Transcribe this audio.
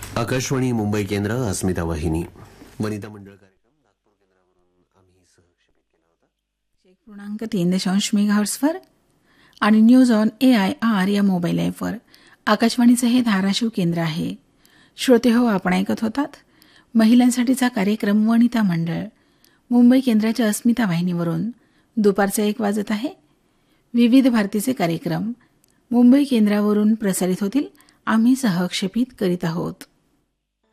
आकाशवाणी मुंबई केंद्र, अस्मिता वाहिनी, वनिता मंडळ कार्यक्रम नागपूर केंद्रावरून आम्ही सहक्षेपित केला होता. 1.3 मेगाहर्ट्झवर आणि न्यूज ऑन AIR या मोबाईल ॲपवर. आकाशवाणीचं हे धाराशिव केंद्र आहे. श्रोते हो, आपण ऐकत होतात महिलांसाठीचा कार्यक्रम वनिता मंडळ, मुंबई केंद्राच्या अस्मिता वाहिनीवरून. दुपारचे 1 वाजत आहे. विविध भारतीचे कार्यक्रम मुंबई केंद्रावरून प्रसारित होतील. आम्ही सहक्षेपित करीत आहोत.